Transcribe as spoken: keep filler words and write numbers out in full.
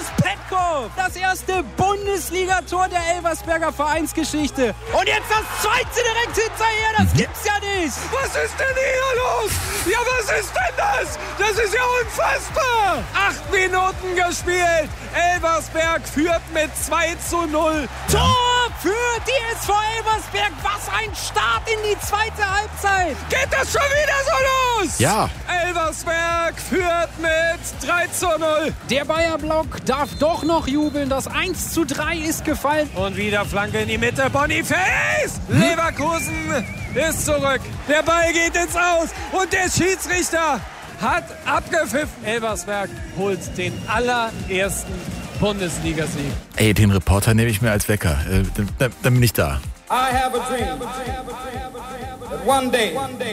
Niklas Petkov. Das erste Bundesligator der Elversberger Vereinsgeschichte. Und jetzt das zweite direkt hinterher. Das gibt's ja nicht. Was ist denn hier los? Ja, was ist denn das? Das ist ja unfassbar. Acht Minuten gespielt. Elversberg führt mit zwei zu null. Tor für D S V Elversberg. Was ein Start in die zweite Halbzeit. Geht das schon wieder so los? Ja. Elversberg führt mit drei zu null. Der Bayer-Block darf doch noch jubeln. Das eins zu drei ist gefallen. Und wieder Flanke in die Mitte. Boniface. Hm? Leverkusen ist zurück. Der Ball geht ins Aus. Und der Schiedsrichter hat abgepfiffen. Elversberg holt den allerersten Bundesligasieg. Ey, den Reporter nehme ich mir als Wecker. Äh, dann, dann bin ich da. I have a dream that one day